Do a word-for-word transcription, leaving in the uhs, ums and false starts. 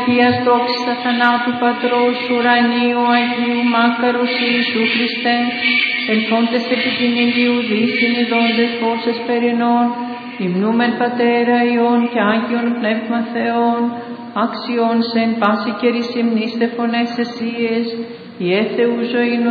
Θείας δόξης θανάτου Πατρός ουρανίου Αγίου Μάκαρος Ιησού Χριστέ, ελθόντες επί την Ηλίου δυσυνειδώντες φως εσπερινών, υμνούμεν Πατέρα Υιόν και Άγιον Πνεύμα Θεόν, αξιών σε εν πάση καιρής υμνήστε φωνές εσίες, η έθεου ζωήν